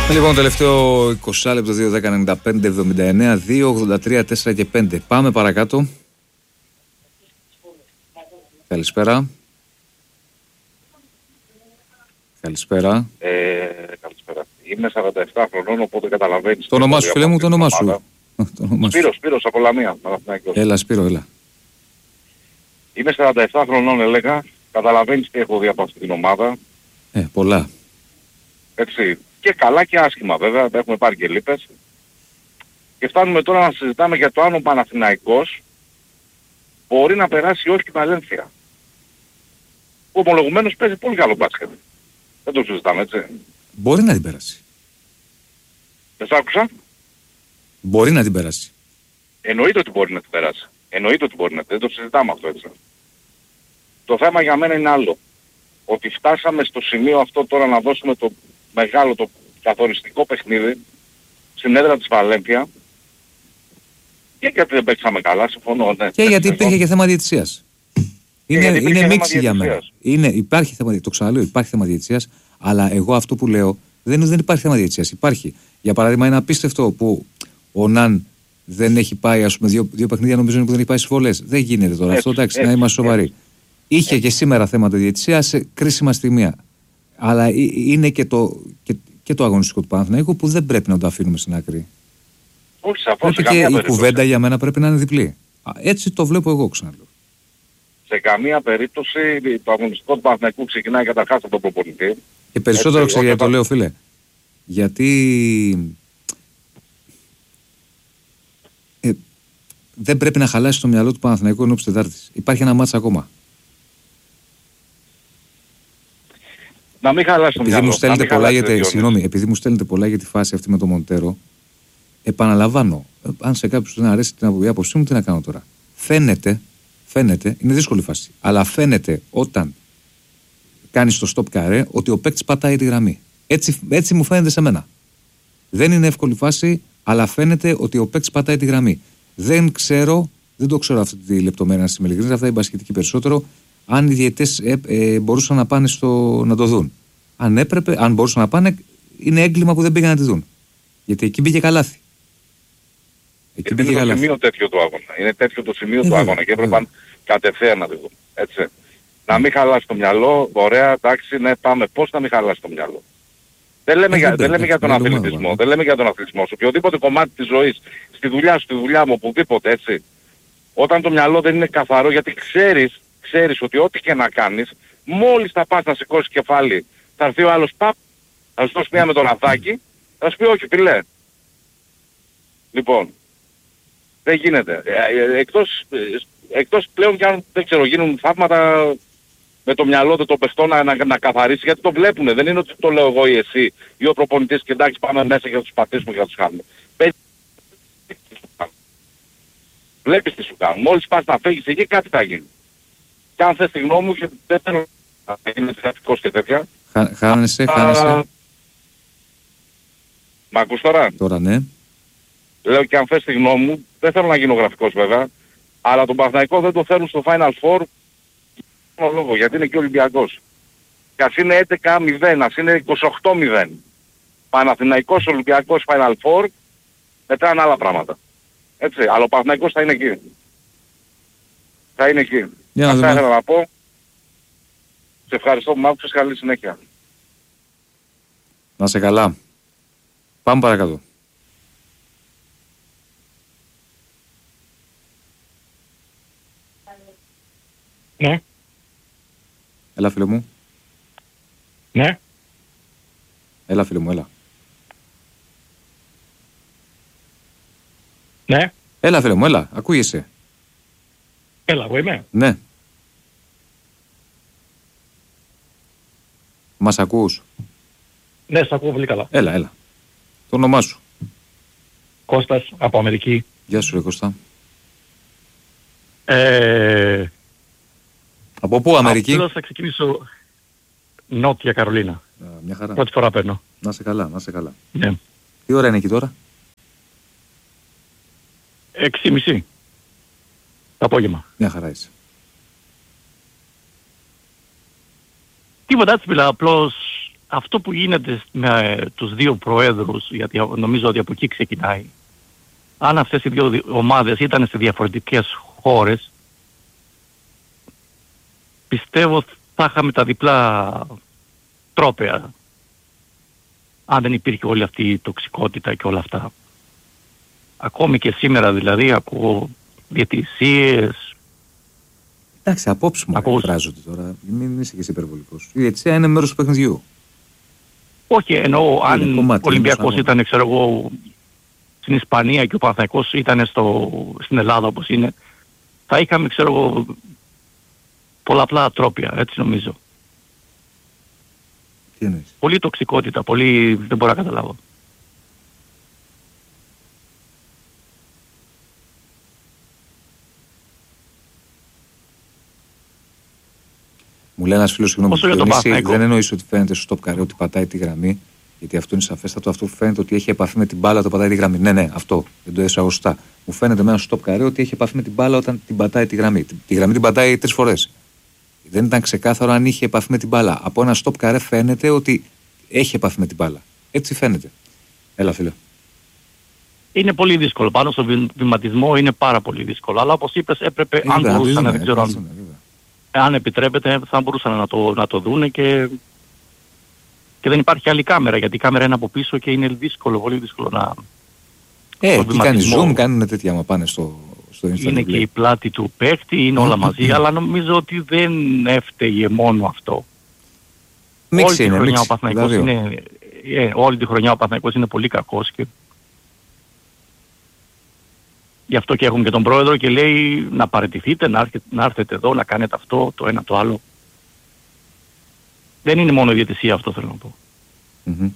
Λοιπόν, τελευταίο 20 λεπτό, 2-10-95-79, 2-83, 4 και 5. Πάμε παρακάτω. Καλησπέρα. Καλησπέρα. Καλησπέρα. Είμαι 47 χρονών, οπότε καταλαβαίνεις. Το όνομά σου, φίλε μου, το όνομά σου. Σπύρος από Λαμία. Έλα, Σπύρο, έλα. Είμαι 47 χρονών, έλεγα. Καταλαβαίνεις τι έχω δει από αυτή την ομάδα. Πολλά. Έτσι. Και καλά και άσχημα βέβαια, έχουμε πάρει και λύπες. Και φτάνουμε τώρα να συζητάμε για το αν ο Παναθηναϊκός μπορεί να περάσει όχι την Βαλένθια. Ο ομολογουμένος παίζει πολύ καλό μπάσκετ. Δεν το συζητάμε, έτσι. Μπορεί να την περάσει. Δεν σ' άκουσα. Μπορεί να την περάσει. Εννοείται ότι μπορεί να την περάσει. Εννοείται ότι μπορεί να την περάσει. Δεν το συζητάμε αυτό, έτσι. Το θέμα για μένα είναι άλλο. Ότι φτάσαμε στο σημείο αυτό τώρα να δώσουμε το μεγάλο, το καθοριστικό παιχνίδι στην έδρα της Βαλένθια. Και γιατί δεν παίξαμε καλά, συμφωνώ. Ναι, και γιατί υπήρχε και θέμα διαιτησίας. Είναι μίξη για μένα. Υπάρχει θέμα, το ξαναλέω, υπάρχει θέμα διαιτησίας, αλλά εγώ αυτό που λέω δεν υπάρχει θέμα διαιτησίας. Υπάρχει. Για παράδειγμα, είναι απίστευτο που ο Ναν δεν έχει πάει, ας πούμε, δύο παιχνίδια νομίζω που δεν έχει πάει στις βολές. Δεν γίνεται τώρα αυτό, εντάξει, να είμαστε σοβαροί. Είχε και σήμερα θέματα διαιτησίας σε κρίσιμα στιγμία. Αλλά είναι και το αγωνιστικό του Παναθηναϊκού που δεν πρέπει να το αφήνουμε στην άκρη. Όχι, σαφώς. Και η κουβέντα για μένα πρέπει να είναι διπλή. Έτσι το βλέπω εγώ, ξαναλέω. Σε καμία περίπτωση το αγωνιστικό του Παναθηναϊκού ξεκινάει καταρχάς από τον προπονητή. Και περισσότερο ξέρετε το λέω, φίλε. Γιατί δεν πρέπει να χαλάσει το μυαλό του Παναθηναϊκού ενώπιση Τετάρτης. Υπάρχει ένα μάτς ακόμα. Να μην χαλάσει το μυαλό. Επειδή μου στέλνετε πολλά για τη φάση αυτή με τον Μοντέρο, επαναλαμβάνω, αν σε κάποιους δεν αρέσει την άποψή μου, τι να κάνω τώρα. Φαίνεται, είναι δύσκολη φάση, αλλά φαίνεται όταν κάνεις το stop carré ότι ο παίκτης πατάει τη γραμμή. Έτσι μου φαίνεται σε μένα. Δεν είναι εύκολη φάση, αλλά φαίνεται ότι ο παίκτης πατάει τη γραμμή. Δεν το ξέρω αυτή τη λεπτομέρεια, να είμαι ειλικρινής, αυτά είναι μπασκετική περισσότερο. Αν οι διαιτές μπορούσαν να πάνε να το δουν. Αν μπορούσαν να πάνε, είναι έγκλημα που δεν πήγαν να τη δουν. Γιατί εκεί μπήκε καλάθι. Είναι το σημείο τέτοιο του αγώνα. Είναι τέτοιο το σημείο του αγώνα και έπρεπε κατευθείαν να τη δουν. Έτσι. Να μην χαλάσει το μυαλό, ωραία, εντάξει, ναι, πάμε. Πώς να μην χαλάσει το μυαλό. Δεν λέμε για τον αθλητισμό. Δεν λέμε για τον αθλητισμό. Σε οποιοδήποτε κομμάτι της ζωής, στη δουλειά σου, στη δουλειά μου, οπουδήποτε, έτσι. Όταν το μυαλό δεν είναι καθαρό, γιατί ξέρεις ότι ό,τι και να κάνεις, μόλις θα πας να σηκώσεις κεφάλι, θα έρθει ο άλλος παπ, θα σου δώσει μία με το λαδάκι, θα σου πει όχι φίλε. Λοιπόν, δεν γίνεται. Εκτός πλέον κι αν δεν ξέρω γίνουν θαύματα με το μυαλό των παιχτών να καθαρίσει, γιατί το βλέπουνε. Δεν είναι ότι το λέω εγώ ή εσύ ή ο προπονητής και εντάξει πάμε μέσα και θα τους πατήσουμε και θα τους κάνουμε. Βλέπεις τι σου κάνουν. Μόλις πας να φύγεις εκεί κάτι θα γίνει. Και αν θες τη γνώμη μου και δεν θέλω να είναι γραφικός και τέτοια. Χάνεσαι. Μ' ακούς τώρα? Τώρα ναι. Λέω και αν θες τη γνώμη μου, δεν θέλω να γίνω γραφικός βέβαια, αλλά τον Παναθηναϊκό δεν το θέλουν στο Final Four λόγο, γιατί είναι και ο Ολυμπιακός. Και ας είναι 11-0, ας είναι 28-0. Παναθηναϊκός Ολυμπιακός Final Four, μετράνε άλλα πράγματα. Έτσι, αλλά ο Παναθηναϊκός θα είναι εκεί. Θα είναι εκεί. Αυτά ήθελα να πω. Σε ευχαριστώ που μ' άκουσες, καλή συνέχεια. Να είσαι καλά. Πάμε παρακάτω. Ναι. Έλα φίλε μου. Ναι. Έλα φίλε μου, έλα. Ναι. Έλα φίλε μου, έλα. Ακούγεσαι. Έλα, εγώ είμαι. Ναι. Μας ακούς? Ναι, σ' ακούω πολύ καλά. Έλα. Το όνομά σου? Κώστας, από Αμερική. Γεια σου ρε Κώστα. Από πού Αμερική? Απλώς θα ξεκινήσω Νότια Καρολίνα. Μια χαρά. Πρώτη φορά παίρνω. Να σε καλά. Ναι. Τι ώρα είναι εκεί τώρα? 6:30 το απόγευμα. Μια χαρά είσαι. Τίποτα έτσι μιλάω, απλώς αυτό που γίνεται με τους δύο προέδρους, γιατί νομίζω ότι από εκεί ξεκινάει, αν αυτές οι δύο ομάδες ήταν σε διαφορετικές χώρες, πιστεύω θα είχαμε τα διπλά τρόπαια, αν δεν υπήρχε όλη αυτή η τοξικότητα και όλα αυτά. Ακόμη και σήμερα δηλαδή ακούω διαιτησίες. Εντάξει, απόψη μου εκφράζονται τώρα. Μην είσαι και εσύ υπερβολικός. Η διαιτησία είναι μέρος του παιχνιδιού. Όχι, εννοώ αν ο Ολυμπιακός ήταν, ξέρω εγώ, στην Ισπανία και ο Παναθηναϊκός ήταν στην Ελλάδα όπως είναι, θα είχαμε, ξέρω εγώ, πολλαπλά τρόπια, έτσι νομίζω. Τι εννοείς? Πολύ τοξικότητα, πολύ δεν μπορώ να καταλάβω. Μου λέει ένας φίλος, συγγνώμη, δεν εννοείς ότι φαίνεται στο stop καρέ ότι πατάει τη γραμμή, γιατί αυτό είναι σαφέστατο. Αυτό που φαίνεται ότι έχει επαφή με την μπάλα όταν πατάει τη γραμμή. Ναι, αυτό δεν το έσαι σωστά. Μου φαίνεται με ένα stop καρέ ότι έχει επαφή με την μπάλα όταν την πατάει τη γραμμή. Τη γραμμή την πατάει 3 φορές. Δεν ήταν ξεκάθαρο αν είχε επαφή με την μπάλα. Από ένα stop καρέ φαίνεται ότι έχει επαφή με την μπάλα. Έτσι φαίνεται. Έλα, φίλε. Είναι πολύ δύσκολο. Πάνω στο βηματισμό είναι πάρα πολύ δύσκολο. Αλλά όπως είπες, έπρεπε, αν μπορούσαν, δεν ξέρω αν επιτρέπεται, θα μπορούσαν να το δούνε και δεν υπάρχει άλλη κάμερα, γιατί η κάμερα είναι από πίσω και είναι δύσκολο, πολύ δύσκολο να... τι κάνει zoom, κάνουν τέτοια άμα πάνε στο Instagram. Είναι και η πλάτη του παίκτη, είναι όλα μαζί, αλλά νομίζω ότι δεν έφταιγε μόνο αυτό. Όλη τη χρονιά ο Παναθηναϊκός είναι πολύ κακός και γι' αυτό και έχουμε και τον πρόεδρο και λέει να παραιτηθείτε, να έρθετε εδώ, να κάνετε αυτό, το ένα, το άλλο. Δεν είναι μόνο η διαιτησία, αυτό θέλω να πω. Mm-hmm.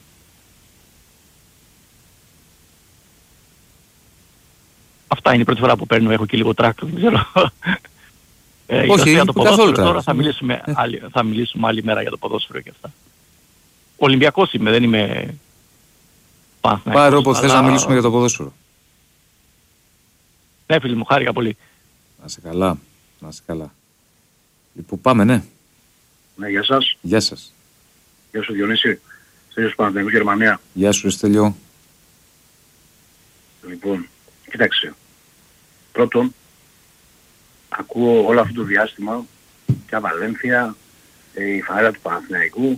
Αυτά είναι η πρώτη φορά που παίρνω, έχω και λίγο τράκ, δεν ξέρω. Όχι, για το ποδόσφαιρο τώρα θα μιλήσουμε άλλη μέρα για το ποδόσφαιρο και αυτά. Ολυμπιακός είμαι, δεν είμαι Παναθηναϊκός. Πάρε όπως θες να μιλήσουμε για το ποδόσφαιρο. Ναι, φίλοι μου, χάρηκα πολύ. Να σε καλά, να σε καλά. Λοιπόν, πάμε, ναι. Ναι, γεια σας. Γεια σας. Γεια σου Διονύση. Στέλιος Παναθηναϊκός, Γερμανία. Γεια σου, Στέλιο. Λοιπόν, κοίταξε. Πρώτον, ακούω όλο αυτό το διάστημα και Βαλένθια, η φανέλα του Παναθηναϊκού.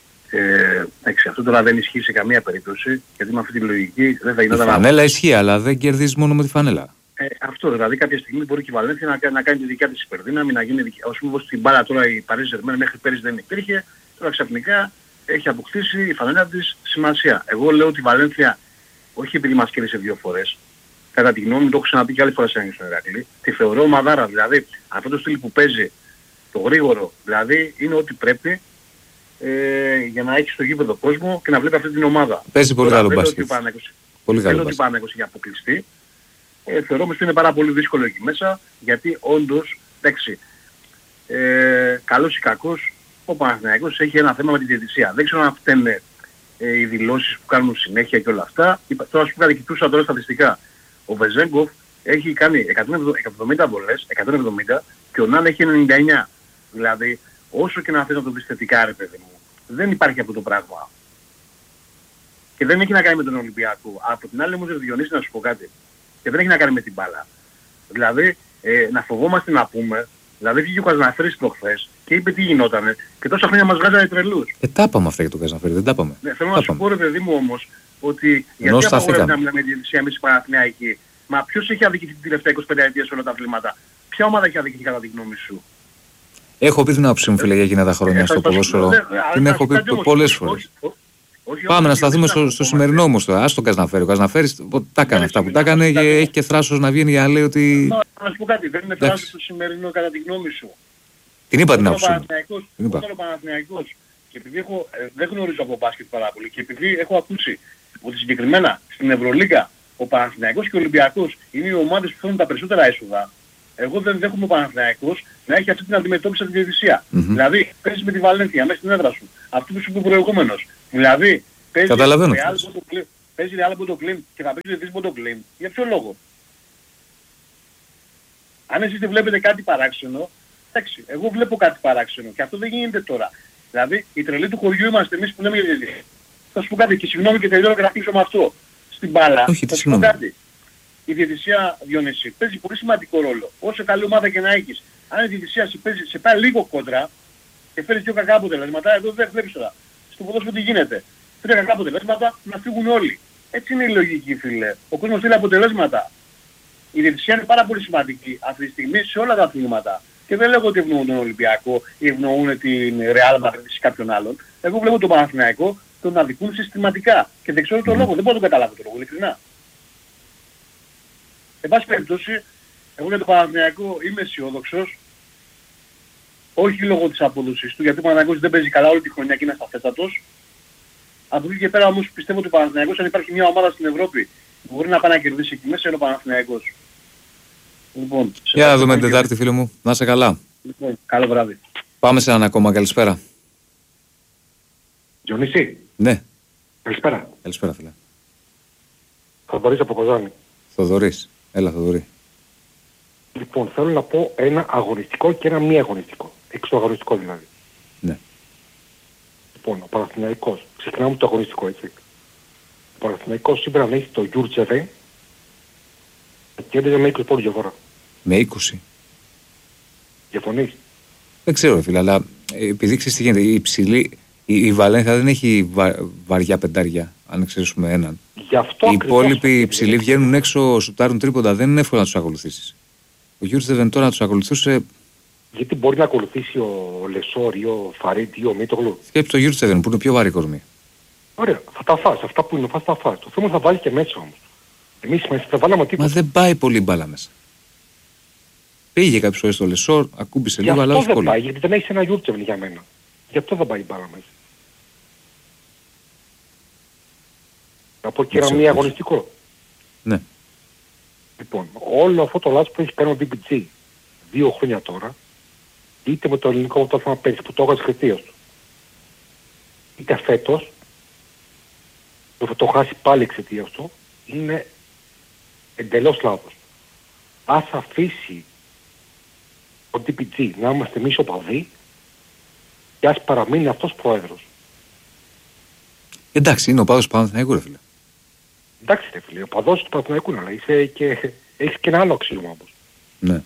Αυτό τώρα δεν ισχύει σε καμία περίπτωση, γιατί με αυτή τη λογική δεν θα γινόταν... Η φανέλα ισχύει, αλλά δεν κερδίζει μόνο με τη φανέλα. Αυτό δηλαδή κάποια στιγμή μπορεί και η Βαλένθια να κάνει τη δικιά της υπερδύναμη, να γίνει ως πούμε στην μπάλα τώρα η Παρίζ Ζερμέν μέχρι πέρυσι δεν υπήρχε, τώρα ξαφνικά έχει αποκτήσει η φανέλα της σημασία. Εγώ λέω ότι η Βαλένθια, όχι επειδή μας κέρδισε 2 φορές, κατά τη γνώμη μου το έχω ξαναπεί και άλλη φορά σε στον Ηρακλή, τη θεωρώ ομαδάρα, δηλαδή αυτό το στυλ που παίζει, το γρήγορο, δηλαδή είναι ό,τι πρέπει για να έχει στο γήπεδο κόσμο και να βλέπει αυτή την ομάδα. Παίζει πολύ καλό μπάσκετ. Πολύ καλό μπάσκετ. Δεν ότι για αποκλειστεί. Θεωρώ όμως ότι είναι πάρα πολύ δύσκολο εκεί μέσα, γιατί όντως, εντάξει, καλός ή κακός, ο Παναθηναϊκός έχει ένα θέμα με τη διαιτησία. Δεν ξέρω αν φταίνε οι δηλώσεις που κάνουν συνέχεια και όλα αυτά. Τώρα σου κοιτούσα τώρα στατιστικά. Ο Βεζέγκοφ έχει κάνει 170 βολές, 170 και ο Νάν έχει 99. Δηλαδή, όσο και να θες να το δεις θετικά, ρε παιδί μου, δεν υπάρχει αυτό το πράγμα. Και δεν έχει να κάνει με τον Ολυμπιακό. Από την άλλη όμως, Διονύση, να σου πω κάτι. Και δεν έχει να κάνει με την μπάλα. Δηλαδή, να φοβόμαστε να πούμε, δηλαδή βγήκε ο Καζαναφέρης προχθές και είπε τι γινότανε και τόσα χρόνια μας βγάζανε τρελούς. Τα είπαμε αυτά για τον Καζαναφέρη, δεν τα είπαμε. Ναι, θέλω να σου πω ρε παιδί μου όμως, ότι γιατί απαγορεύεται να μιλάμε για τη διαιτησία εμείς οι Παναθηναϊκοί. Μα ποιος έχει αδικηθεί την τελευταία 25 ετία σε όλα τα αθλήματα. Ποια ομάδα έχει αδικηθεί κατά τη γνώμη σου? Έχω πει την άποψή μου, φίλε, για εκείνα τα χρόνια στο ποδόσφαιρο. Την έχω πει πολλές φορές. Πάμε να σταθούμε στο σημερινό όμως τώρα. Ας τον Καζαναφέρη. Ο Καζαναφέρης τα έκανε αυτά που τα έκανε και έχει και θράσος να βγαίνει για να λέει ότι... Να σου πω κάτι, δεν είναι θράσος το σημερινό κατά τη γνώμη σου. Την είπα την άποψη μου. Όταν ο Παναθηναϊκός, και επειδή δεν γνωρίζω από μπάσκετ πάρα πολύ και επειδή έχω ακούσει ότι συγκεκριμένα στην Ευρωλίγκα ο Παναθηναϊκός και ο Ολυμπιακός είναι οι ομάδες που φέρνουν τα περισσότερα έσοδα, εγώ δεν δέχομαι ο Παναθηναϊκός να έχει αυτή την αντιμετώπιση από τη διαιτησία. Δηλαδή, παίζεις με τη Βαλένθια μέσα στην έδρα σου. Αυτό που σου είπε προηγούμενος. Δηλαδή, παίζει Real Μποντοκλίν και θα παίζει Ρετής Μποντοκλίν. Για ποιο λόγο? Αν εσείς δεν βλέπετε κάτι παράξενο, εντάξει, εγώ βλέπω κάτι παράξενο και αυτό δεν γίνεται τώρα. Δηλαδή, οι τρελοί του χωριού είμαστε εμείς που λέμε για διαιτησία. Θα σου πω κάτι και συγγνώμη και τελειώνω και να κλείσω με αυτό. Στην μπάλα, όχι, θα σου πω κάτι. Η διαιτησία, Διονύση, παίζει πολύ σημαντικό ρόλο. Όσο καλή ομάδα και να έχεις, αν η διαιτησία σε πάει λίγο κόντρα και φέρεις δύο κακά αποτελέσματα, εδώ δεν βλέπεις τώρα. Στο ποδόσφαιρο τι γίνεται. Φέρεις κακά αποτελέσματα να φύγουν όλοι. Έτσι είναι η λογική, φίλε. Ο κόσμος θέλει αποτελέσματα. Η διαιτησία είναι πάρα πολύ σημαντική αυτή τη στιγμή σε όλα τα αθλήματα. Και δεν λέγω ότι ευνοούν τον Ολυμπιακό ή ευνοούν την Real Madrid ή κάποιον άλλον. Εγώ βλέπω τον Παναθηναϊκό τον αδικούν συστηματικά. Και δεν ξέρω τον λόγο. Δεν μπορώ να τον καταλάβω τον λόγο, ειλικρινά. Εν πάση περιπτώσει, εγώ για τον Παναθηναϊκό είμαι αισιόδοξος. Όχι λόγω της απόδοσης του, γιατί ο Παναθηναϊκός δεν παίζει καλά όλη τη χρονιά και είναι σταθέτατος. Από εκεί και πέρα όμως πιστεύω ότι ο Παναθηναϊκός, αν υπάρχει μια ομάδα στην Ευρώπη που μπορεί να πάει να κερδίσει εκεί μέσα, είναι ο Παναθηναϊκός. Λοιπόν, για να δούμε την Τετάρτη, φίλε μου. Να είσαι καλά. Λοιπόν, καλό βράδυ. Πάμε σε έναν ακόμα. Καλησπέρα. Διονύση. Ναι. Καλησπέρα. Καλησπέρα, φίλε. Θοδωρής από Κοζάνη. Θοδωρής. Έλα, Θοδωρή. Λοιπόν, θέλω να πω ένα αγωνιστικό και ένα μη αγωνιστικό. Εξωαγωνιστικό δηλαδή. Ναι. Λοιπόν, ο Παναθηναϊκός. Ξεκινάμε το αγωνιστικό, έτσι. Ο Παναθηναϊκός σήμερα να έχει το Γιούρτζεβε και έντεζε με 20 πόντους διαφορά. Με 20. Διαφωνείς? Δεν ξέρω, φίλε, αλλά επειδή ξέρεις τι γίνεται, η Βαλένθια δεν έχει βαριά πεντάρια, αν εξαιρέσουμε έναν. Γι' αυτό οι υπόλοιποι υψηλοί βγαίνουν έξω, σουτάρουν τρίποντα, δεν είναι εύκολο να τους ακολουθήσεις. Ο Γιούρτζεβεν τώρα να τους ακολουθούσε. Γιατί μπορεί να ακολουθήσει ο Λεσόρ ή ο Φαρίτ ή ο Μίτογλου. Σκέψου το Γιούρτζεβεν που είναι πιο βαρύ κορμί. Ωραία, θα τα φας. Αυτά που είναι θα τα φας. Το θέμα θα βάλει και μέσα όμως. Εμείς θα βάλαμε τίποτα. Μα δεν πάει πολύ μπάλα μέσα. Πήγε κάποιες φορές στο Λεσόρ, ακούμπησε λίγο, αλλά όχι δεν πολύ. Πάει, γιατί δεν έχεις ένα Γιούρτζεβεν για μένα. Γι' αυτό δεν πάει η μπάλα μέσα. Να πω και ένα μη αγωνιστικό. Ναι. Λοιπόν, όλο αυτό το λάθος που έχει κάνει ο BBG 2 χρόνια τώρα, είτε με το ελληνικό πρωτάθλημα πέρυσι που το έκανε κριτήριος του, είτε φέτος, που θα το χάσει πάλι εξαιτίας του, είναι εντελώς λάθος. Ας αφήσει ο DPG να είμαστε εμείς οπαδοί και ας παραμείνει αυτός πρόεδρος. Εντάξει, είναι ο πάδος του Παναθηναϊκού, ρε φίλε. Εντάξει, ρε φίλε, ο παδός του Παναθηναϊκού, αλλά είσαι και έχεις και ένα άλλο αξίωμα όμως. Ναι.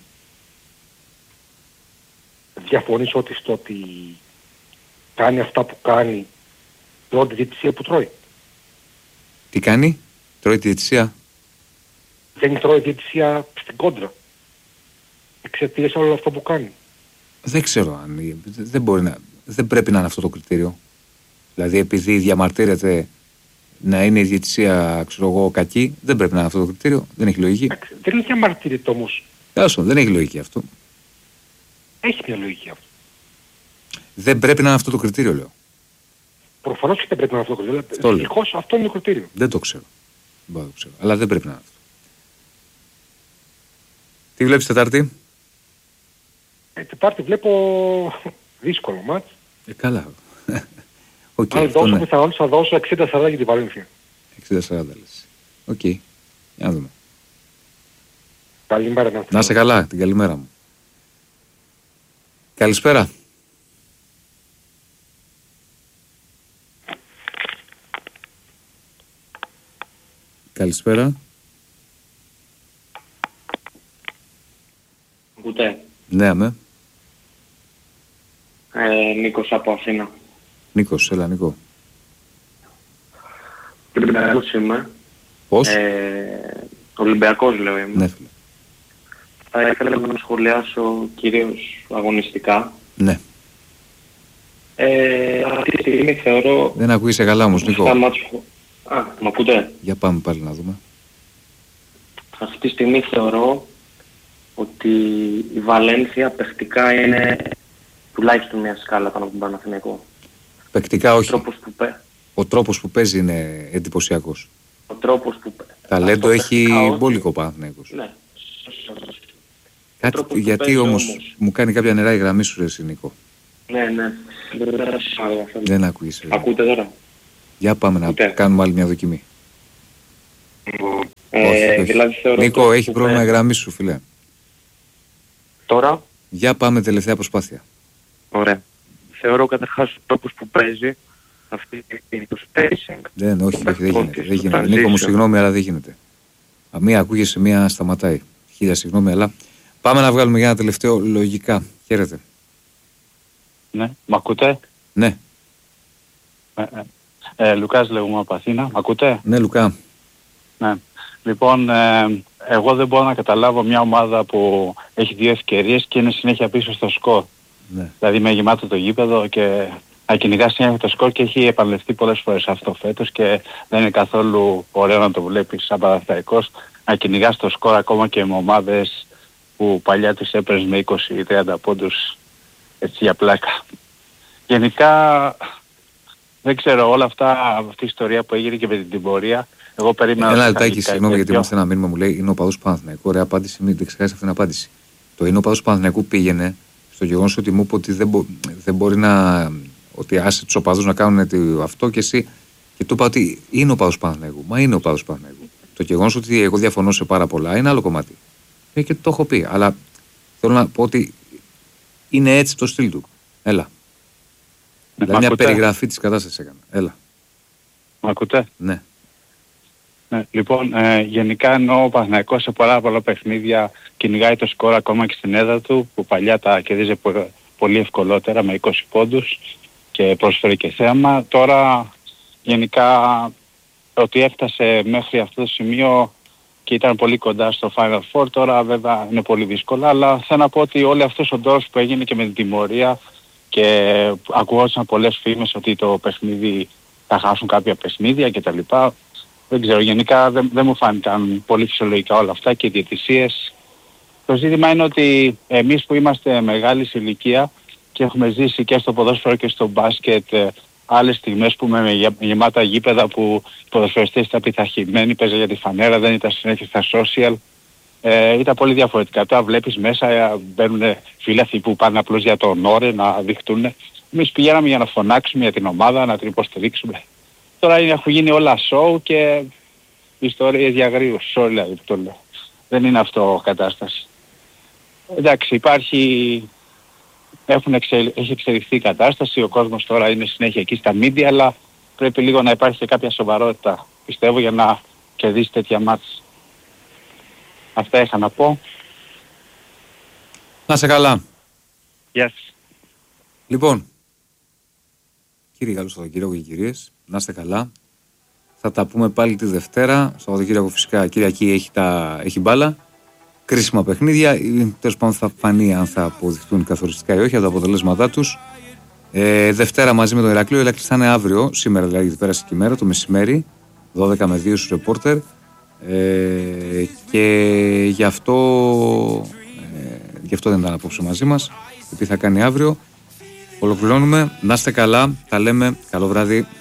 Διαφωνείς ότι στο ότι κάνει αυτά που κάνει, τρώει τη διαιτησία που τρώει. Τι κάνει, τρώει τη διαιτησία. Δεν τρώει τη διαιτησία στην κόντρα. Εξαιτίας όλο αυτό που κάνει. Δεν ξέρω αν δεν πρέπει να είναι αυτό το κριτήριο. Δηλαδή επειδή διαμαρτύρεται να είναι η διαιτησία, ξέρω εγώ, κακή, δεν πρέπει να είναι αυτό το κριτήριο. Δεν έχει λογική. Δεν είναι διαμαρτύρεται όμως. Δεν έχει λογική αυτό. Έχει μια λογική αυτό. Δεν πρέπει να είναι αυτό το κριτήριο, λέω. Προφανώς και δεν πρέπει να είναι αυτό το κριτήριο. Δυστυχώς αυτό είναι το κριτήριο. Δεν το ξέρω. Δεν μπορώ να το ξέρω. Αλλά δεν πρέπει να είναι αυτό. Τι βλέπεις Τετάρτη? Τετάρτη βλέπω δύσκολο μάτς. Καλά. Okay, αν δώσω ναι. Πιθανόν θα δώσω 60-40 για την Βαλένθια. 60-40 λες. Οκ. Για να δούμε. Καλημέρα. Να είσαι καλά. Την καλημέρα μου. Καλησπέρα. Καλησπέρα. Ακούτε? Ναι, αμέ. Νίκος από Αθήνα. Νίκος, έλα Νίκο. Ολυμπιακός είμαι. Πώς? Ολυμπιακός λέω είμαι. Ναι, φίλε. Θα ήθελα να σχολιάσω κυρίως αγωνιστικά. Ναι. Αυτή τη στιγμή θεωρώ... Δεν ακούγεσαι καλά όμως Νίκο. Μ' ακούτε? Για πάμε πάλι να δούμε. Αυτή τη στιγμή θεωρώ ότι η Βαλένθια παιχτικά είναι τουλάχιστον μια σκάλα πάνω από τον Παναθηναϊκό. Παικτικά όχι. Ο τρόπος που παίζει είναι εντυπωσιακός. Ο τρόπος που... Ταλέντο έχει μπόλικο Παναθηναϊκός. Ναι. Γιατί όμως μου κάνει κάποια νερά η γραμμή σου ρε Νίκο. Ναι. Δεν ακούγεις. Ακούτε τώρα? Για πάμε να κάνουμε άλλη μια δοκιμή. Όχι. Δηλαδή Νίκο, έχει πρόβλημα η γραμμή σου φίλε. Τώρα? Για πάμε τελευταία προσπάθεια. Ωραία. θεωρώ καταρχάς τους τρόπους που παίζει αυτή είναι το spacing. Δεν, όχι, δεν γίνεται. Νίκο μου, συγγνώμη, αλλά δεν γίνεται. Μία ακούγεσαι, μία σταματάει. Χίλια συγγνώμη, αλλά πάμε να βγάλουμε για ένα τελευταίο λογικά. Χαίρετε. Ναι, μ' ακούτε? Ναι. Λουκάς λέγουμε από Αθήνα. Μ' ακούτε? Ναι, Λουκά. Ναι. Λοιπόν, εγώ δεν μπορώ να καταλάβω μια ομάδα που έχει 2 ευκαιρίες και είναι συνέχεια πίσω στο σκορ. Ναι. Δηλαδή με γεμάτο το γήπεδο και να κυνηγά συνέχεια το σκορ και έχει επαναληφθεί πολλές φορές αυτό φέτος και δεν είναι καθόλου ωραίο να το βλέπεις σαν Παναθηναϊκός να κυνηγάς το σκορ ακόμα και με ομάδες που παλιά τις έπαιρνες με 20-30 πόντους έτσι για πλάκα. Γενικά δεν ξέρω όλα αυτά, αυτή η ιστορία που έγινε και με την τιμωρία. Εγώ περίμενα... Ένα λεπτάκι, συγγνώμη γιατί μου στέλνει ένα μήνυμα, μου λέει είναι ο παδός του Παναθηναϊκού. Ωραία απάντηση, μην ξεχάσεις αυτήν την απάντηση. Το είναι ο παδός του Παναθηναϊκού πήγαινε στο γεγονός ότι μου είπε ότι δεν μπορεί να... ότι άσε τους οπαδούς να κάνουν αυτό και εσύ και του είπα ότι είναι ο παδός του Παναθηναϊκού. Μα είναι ο παδός του Παναθηναϊκού. Το γεγονός ότι εγώ διαφωνώ σε πάρα πολλά είναι άλλο κομμάτι. Και το έχω πει. Αλλά θέλω να πω ότι είναι έτσι το στυλ του. Έλα. Δηλαδή μια περιγραφή της κατάστασης έκανα. Έλα. Μ' ακούτε? Ναι. Ναι. Λοιπόν, γενικά ενώ ο Παναθηναϊκός σε πολλά παιχνίδια κυνηγάει το σκορ ακόμα και στην έδρα του, που παλιά τα κερδίζει πολύ ευκολότερα με 20 πόντους και προσφέρει και θέαμα. Τώρα γενικά ότι έφτασε μέχρι αυτό το σημείο και ήταν πολύ κοντά στο Final Four, τώρα βέβαια είναι πολύ δύσκολα, αλλά θέλω να πω ότι όλο αυτός ο ντόρος που έγινε και με την τιμωρία και ακουγόντουσαν πολλές φήμες ότι το παιχνίδι θα χάσουν κάποια παιχνίδια κτλ. Δεν ξέρω, γενικά δεν μου φάνηκαν πολύ φυσιολογικά όλα αυτά και οι διαιτησίες. Το ζήτημα είναι ότι εμείς που είμαστε μεγάλης ηλικία και έχουμε ζήσει και στο ποδόσφαιρο και στο μπάσκετ άλλες στιγμές που με γεμάτα γήπεδα που οι ποδοσφαιριστές ήταν πειθαρχημένοι, παίζα για τη φανέρα, δεν ήταν συνέχεια στα social. Ήταν πολύ διαφορετικά. Τώρα βλέπεις μέσα μπαίνουν φίλαθοι που πάνε απλώς για τον όρε να δειχτούν. Εμείς πηγαίναμε για να φωνάξουμε για την ομάδα, να την υποστηρίξουμε. Τώρα έχουν γίνει όλα show και ιστορίες για γρήγορους, sorry δηλαδή που το λέω. Δεν είναι αυτό κατάσταση. Εντάξει, έχει εξελιχθεί η κατάσταση, ο κόσμος τώρα είναι συνέχεια εκεί στα media, αλλά πρέπει λίγο να υπάρχει και κάποια σοβαρότητα, πιστεύω, για να κερδίσει τέτοια μάτς. Αυτά είχα να πω. Να σε καλά. Γεια σας. Λοιπόν, κύριοι καλώς Σαββατοκύριακο και κυρίες, να είστε καλά. Θα τα πούμε πάλι τη Δευτέρα. Σαββατοκύριακο φυσικά Κυριακή έχει μπάλα. Κρίσιμα παιχνίδια. Τέλος πάντων θα φανεί αν θα αποδειχτούν καθοριστικά ή όχι από τα αποτελέσματά τους. Δευτέρα μαζί με τον Ηρακλείο. Ο Ηρακλής θα είναι αύριο, σήμερα δηλαδή, γιατί πέρασε και η μέρα, το μεσημέρι, 12 με 2 στους ρεπόρτερ. Και γι' αυτό δεν ήταν απόψε μαζί μας. Τι θα κάνει αύριο. Ολοκληρώνουμε. Να είστε καλά. Τα λέμε. Καλό βράδυ.